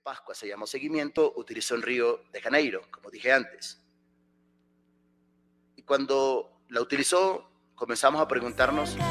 Pascua se llamó Seguimiento, utilizó en Río de Janeiro, como dije antes. Y cuando la utilizó, comenzamos a preguntarnos